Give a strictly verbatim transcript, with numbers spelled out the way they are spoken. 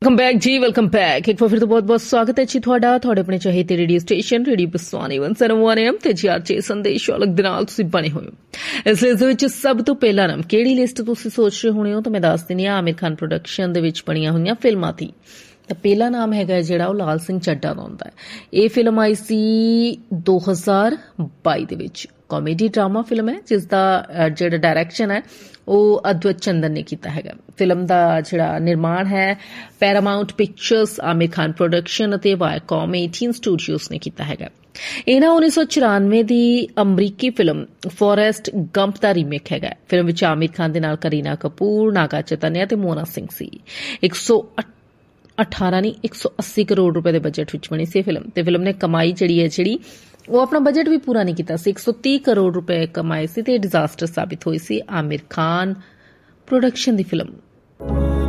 Welcome back ਜੀ, welcome back. ਇੱਕ ਵਾਰ ਫਿਰ ਤੋਂ ਬਹੁਤ ਬਹੁਤ ਸਵਾਗਤ ਹੈ ਜੀ ਤੁਹਾਡਾ ਤੁਹਾਡੇ ਆਪਣੇ ਚਾਹੀਦੇ ਰੇਡੀਓ ਸਟੇਸ਼ਨ ਰੇਡੀਓ ਬਸਵਾਨੀ ਇੱਕ ਸੌ ਇੱਕ ਐਮ ਤੇ ਜੀ ਆਰ ਜੇ ਸੰਦੇਸ਼ ਅਲੱਗ ਦੇ ਨਾਲ ਤੁਸੀਂ ਬਣੇ ਹੋਏ ਹੋ। ਇਸ ਲਿਸਟ ਦੇ ਵਿੱਚ ਸਭ ਤੋਂ ਪਹਿਲਾ ਨਾਮ ਕਿਹੜੀ ਲਿਸਟ ਤੁਸੀਂ ਸੋਚ ਰਹੇ ਹੋਣੇ ਹੋ ਤਾਂ ਮੈਂ ਦੱਸ ਦਿੰਦੀ ਹਾਂ, ਆਮਿਰ ਖਾਨ ਪ੍ਰੋਡਕਸ਼ਨ ਦੇ ਵਿੱਚ ਬਣੀਆਂ ਹੋਈਆਂ ਫਿਲਮਾਂ ਦੀ। ਤਾਂ ਪਹਿਲਾ ਨਾਮ ਹੈਗਾ ਜਿਹੜਾ ਉਹ ਲਾਲ ਸਿੰਘ ਚੱਡਾ ਦਾ ਹੁੰਦਾ ਹੈ। ਇਹ ਫਿਲਮ ਆਈ ਸੀ ਦੋ ਹਜ਼ਾਰ ਬਾਈ ਦੇ ਵਿੱਚ। ਕਾਮੇਡੀ ਡਰਾਮਾ ਫਿਲਮ ਹੈ ਜਿਸ ਦਾ ਜਿਹੜਾ ਡਾਇਰੈਕਸ਼ਨ ਹੈ ਉਹ ਅਦਵੈਤ ਚੰਦਨ ਨੇ ਕੀਤਾ ਹੈਗਾ। ਫਿਲਮ ਦਾ ਜਿਹੜਾ ਨਿਰਮਾਣ ਹੈ ਪੈਰਾਮਾਊਂਟ ਪਿਕਚਰਸ, ਆਮਿਰ ਖਾਨ ਪ੍ਰੋਡਕਸ਼ਨ ਅਤੇ ਵਾਇਕॉम ਅਠਾਰਾਂ ਸਟੂਡੀਓਜ਼ ਨੇ ਕੀਤਾ ਹੈਗਾ। ਇਹਨਾਂ ਉੱਨੀ ਸੌ ਚੁਰਾਨਵੇਂ ਦੀ ਅਮਰੀਕੀ ਫਿਲਮ ਫੋਰੈਸਟ ਗੰਪ ਦਾ ਰੀਮੇਕ ਹੈਗਾ। ਫਿਲਮ ਵਿੱਚ ਆਮਿਰ ਖਾਨ ਦੇ ਨਾਲ ਕਰੀਨਾ ਕਪੂਰ, ਨਾਗਾ ਚੈਤਨਿਆ ਤੇ ਮੋਨਾ ਸਿੰਘ ਸੀ। ਇੱਕ ਸੌ ਅਠਾਰਾਂ ਨਹੀਂ ਇੱਕ ਸੌ ਅੱਸੀ ਕਰੋੜ ਰੁਪਏ ਦੇ ਬਜਟ ਵਿੱਚ ਬਣੀ ਸੀ ਫਿਲਮ ਤੇ ਫਿਲਮ ਨੇ ਕਮਾਈ ਜਿਹੜੀ ਹੈ ਜਿਹੜੀ ਉਹ ਆਪਣਾ ਬਜਟ ਵੀ ਪੂਰਾ ਨਹੀਂ ਕੀਤਾ ਸੀ। ਇੱਕ ਸੌ ਤੀਹ ਕਰੋੜ ਰੁਪਏ ਕਮਾਏ ਸੀ ਤੇ ਡਿਜ਼ਾਸਟਰ ਸਾਬਿਤ ਹੋਈ ਸੀ ਆਮਿਰ ਖਾਨ ਪ੍ਰੋਡਕਸ਼ਨ ਦੀ ਫਿਲਮ।